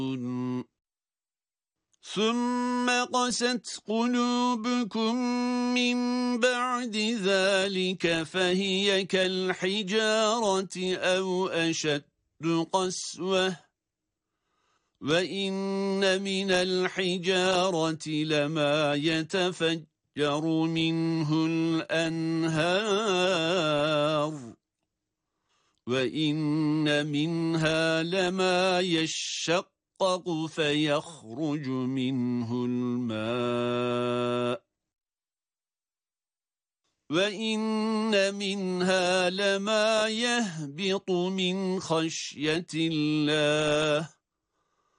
ثم قست قلوبكم من بعد ذلك فهي كالحجارة أو أشد قسوة وإن من الحجارة لما يتفجر منه الأنهار وإن منها لما يشقق فيخرج منه الماء وإن منها لما يهبط من خشية الله